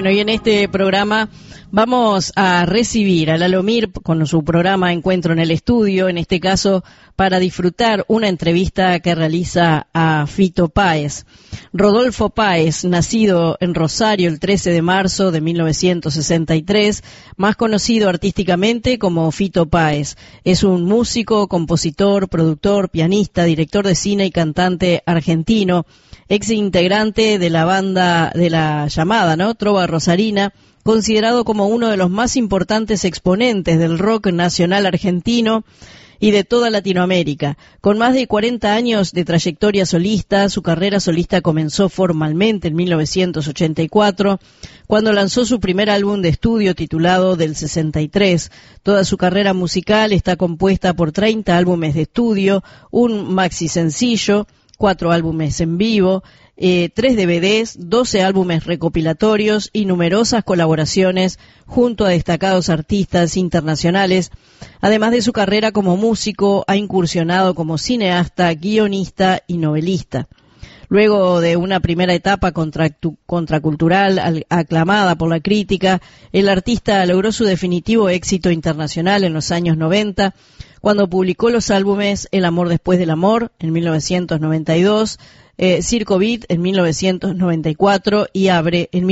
Bueno, y en este programa vamos a recibir a Lalo Mir con su programa Encuentro en el Estudio, en este caso para disfrutar una entrevista que realiza a Fito Páez. Rodolfo Páez, nacido en Rosario el 13 de marzo de 1963, más conocido artísticamente como Fito Páez. Es un músico, compositor, productor, pianista, director de cine y cantante argentino, ex integrante de la banda de la llamada, Trova Rosarina, considerado como uno de los más importantes exponentes del rock nacional argentino y de toda Latinoamérica. Con más de 40 años de trayectoria solista, su carrera solista comenzó formalmente en 1984, cuando lanzó su primer álbum de estudio titulado Del 63. Toda su carrera musical está compuesta por 30 álbumes de estudio, un maxi sencillo, 4 álbumes en vivo, 3 DVDs, 12 álbumes recopilatorios y numerosas colaboraciones junto a destacados artistas internacionales. Además de su carrera como músico, ha incursionado como cineasta, guionista y novelista. Luego de una primera etapa contracultural aclamada por la crítica, el artista logró su definitivo éxito internacional en los años 90, cuando publicó los álbumes El amor después del amor, en 1992, Circo Beat, en 1994, y Abre, en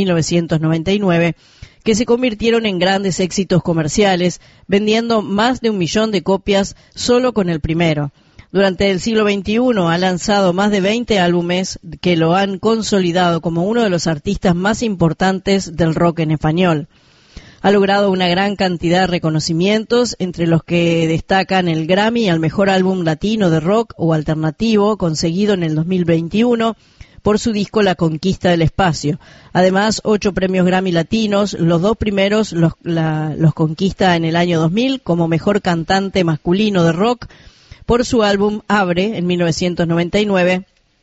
1999, que se convirtieron en grandes éxitos comerciales, vendiendo más de 1 millón de copias solo con el primero. Durante el siglo XXI ha lanzado más de 20 álbumes que lo han consolidado como uno de los artistas más importantes del rock en español. Ha logrado una gran cantidad de reconocimientos, entre los que destacan el Grammy al mejor álbum latino de rock o alternativo, conseguido en el 2021 por su disco La Conquista del Espacio. Además, 8 premios Grammy latinos, los 2 primeros los conquista en el año 2000 como mejor cantante masculino de rock por su álbum Abre, en 1999,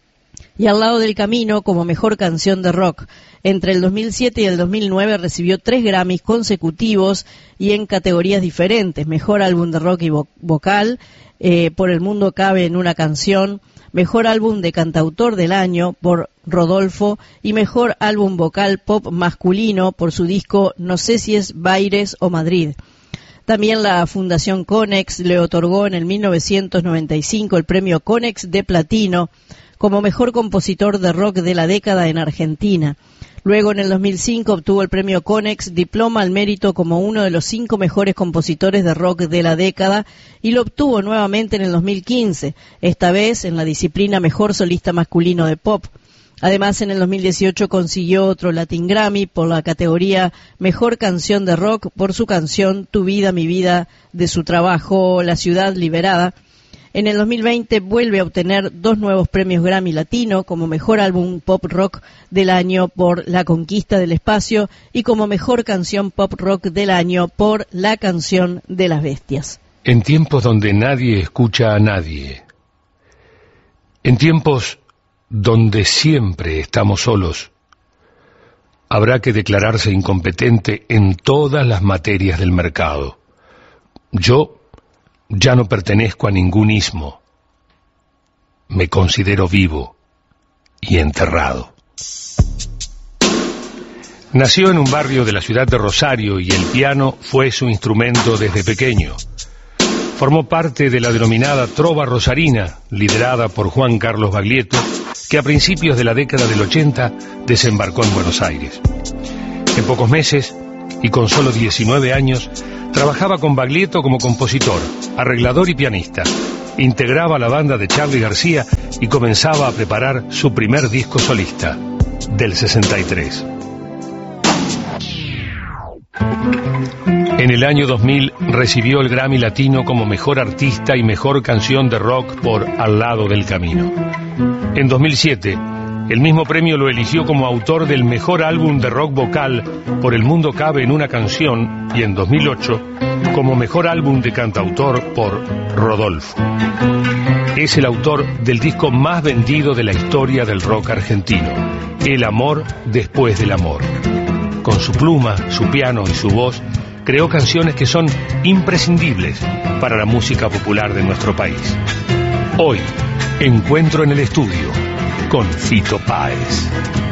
y Al lado del camino como mejor canción de rock. Entre el 2007 y el 2009 recibió 3 Grammys consecutivos y en categorías diferentes: mejor álbum de rock y vocal, por El mundo cabe en una canción, mejor álbum de cantautor del año por Rodolfo y mejor álbum vocal pop masculino por su disco No sé si es Baires o Madrid. También la Fundación Konex le otorgó en el 1995 el premio Konex de Platino como mejor compositor de rock de la década en Argentina. Luego, en el 2005, obtuvo el premio Konex Diploma al Mérito como uno de los 5 mejores compositores de rock de la década, y lo obtuvo nuevamente en el 2015, esta vez en la disciplina Mejor Solista Masculino de Pop. Además, en el 2018 consiguió otro Latin Grammy por la categoría Mejor Canción de Rock por su canción Tu vida, mi vida, de su trabajo La Ciudad Liberada. En el 2020 vuelve a obtener 2 nuevos premios Grammy Latino como Mejor Álbum Pop Rock del Año por La Conquista del Espacio y como Mejor Canción Pop Rock del Año por La Canción de las Bestias. En tiempos donde nadie escucha a nadie, en tiempos donde siempre estamos solos, habrá que declararse incompetente en todas las materias del mercado. Yo ya no pertenezco a ningún ismo. Me considero vivo y enterrado. Nació en un barrio de la ciudad de Rosario y el piano fue su instrumento desde pequeño. Formó parte de la denominada Trova Rosarina, liderada por Juan Carlos Baglietto, que a principios de la década del 80 desembarcó en Buenos Aires. En pocos meses, y con solo 19 años, trabajaba con Baglietto como compositor, arreglador y pianista. Integraba la banda de Charly García y comenzaba a preparar su primer disco solista, Del 63. En el año 2000 recibió el Grammy Latino como mejor artista y mejor canción de rock por Al lado del camino. En 2007, el mismo premio lo eligió como autor del mejor álbum de rock vocal por El mundo cabe en una canción, y en 2008 como mejor álbum de cantautor por Rodolfo. Es el autor del disco más vendido de la historia del rock argentino, El amor después del amor. Con su pluma, su piano y su voz, creó canciones que son imprescindibles para la música popular de nuestro país. Hoy, Encuentro en el Estudio con Fito Páez.